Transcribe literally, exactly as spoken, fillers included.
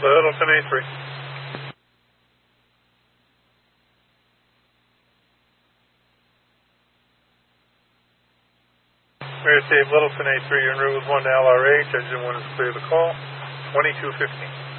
Littleton A three. Mayor Dave Littleton A three, en route with one to L R H. Engine one is clear the call. twenty-two fifteen.